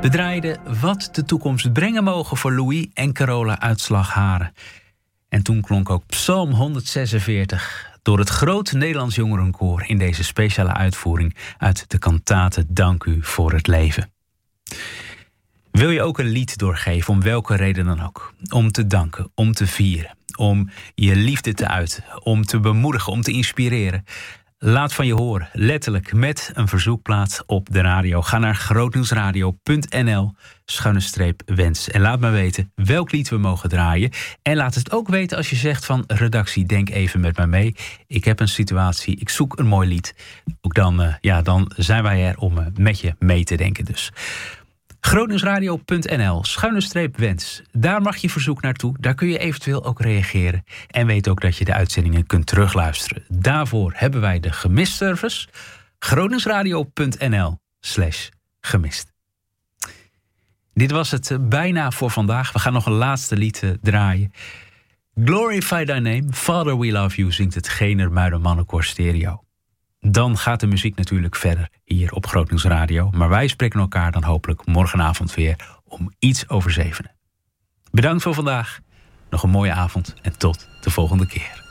We draaiden Wat de toekomst brengen mogen voor Louis en Carola uit Slagharen. En toen klonk ook Psalm 146 door het Groot Nederlands Jongerenkoor in deze speciale uitvoering uit de kantate Dank u voor het leven. Wil je ook een lied doorgeven, om welke reden dan ook? Om te danken, om te vieren, om je liefde te uiten, om te bemoedigen, om te inspireren. Laat van je horen, letterlijk met een verzoekplaat op de radio. Ga naar grootnieuwsradio.nl/wens en laat me weten welk lied we mogen draaien. En laat het ook weten als je zegt van redactie, denk even met mij mee. Ik heb een situatie, ik zoek een mooi lied. Ook dan zijn wij er om met je mee te denken dus. grootnieuwsradio.nl/wens. Daar mag je verzoek naartoe. Daar kun je eventueel ook reageren. En weet ook dat je de uitzendingen kunt terugluisteren. Daarvoor hebben wij de gemist-service. grootnieuwsradio.nl/gemist. Dit was het bijna voor vandaag. We gaan nog een laatste lied draaien. Glorify Thy Name, Father We Love You, zingt het Gener Muidermannenkoor Stereo. Dan gaat de muziek natuurlijk verder hier op Groot Nieuws Radio. Maar wij spreken elkaar dan hopelijk morgenavond weer om iets over 7. Bedankt voor vandaag. Nog een mooie avond en tot de volgende keer.